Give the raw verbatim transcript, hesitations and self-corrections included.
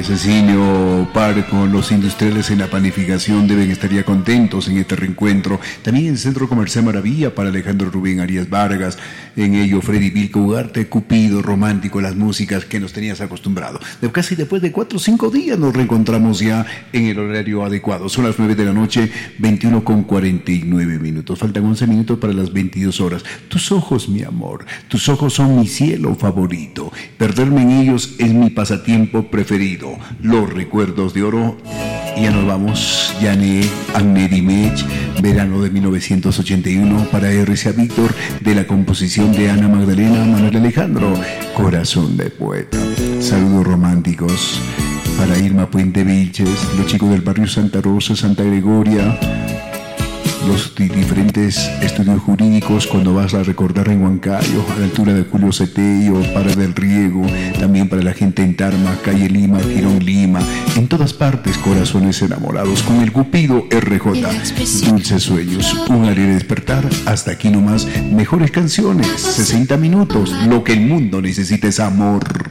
Cecilio Parco, los industriales en la panificación deben estar ya contentos en este reencuentro. También en el Centro Comercial Maravilla para Alejandro Rubén Arias Vargas. En ello, Freddy Vilca Ugarte, Cupido, romántico, las músicas que nos tenías acostumbrado. De casi después de cuatro o cinco días nos reencontramos ya en el horario adecuado. Son las nueve de la noche, veintiuno con cuarenta y nueve minutos. Faltan once minutos para las veintidós horas. Tus ojos, mi amor, tus ojos son mi cielo favorito. Perderme en ellos es mi pasatiempo preferido. Los recuerdos de oro. Y ya nos vamos, Yané, Agnedimech, verano de mil novecientos ochenta y uno, para R C A Víctor, de la composición de Ana Magdalena Manuel Alejandro, Corazón de Poeta. Saludos románticos para Irma Puente Vilches, los chicos del barrio Santa Rosa, Santa Gregoria, los diferentes estudios jurídicos cuando vas a recordar en Huancayo, a la altura de Julio Cetello, para del Riego, también para la gente en Tarma, Calle Lima, Girón Lima, en todas partes, corazones enamorados, con el Cupido R J, dulces sueños, un alegre despertar, hasta aquí nomás, mejores canciones, sesenta minutos, lo que el mundo necesita es amor.